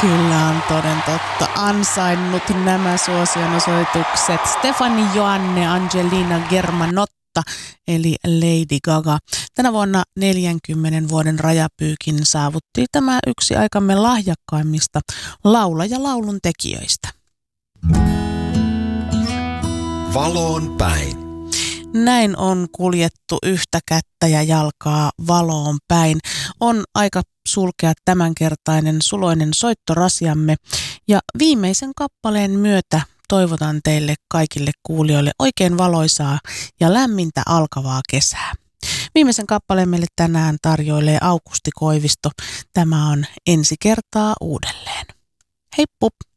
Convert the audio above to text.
Kyllä on toden totta ansainnut nämä suosionosoitukset Stefani Joanne Angelina Germanotta eli Lady Gaga. Tänä vuonna 40 vuoden rajapyykin saavutti tämä yksi aikamme lahjakkaimmista laulun tekijöistä. Valoon päin. Näin on kuljettu yhtä kättä ja jalkaa valoon päin. On aika sulkea tämänkertainen suloinen soittorasiamme ja viimeisen kappaleen myötä toivotan teille kaikille kuulijoille oikein valoisaa ja lämmintä alkavaa kesää. Viimeisen kappaleen meille tänään tarjoilee Aukusti Koivisto. Tämä on Ensi kertaa uudelleen. Heippu!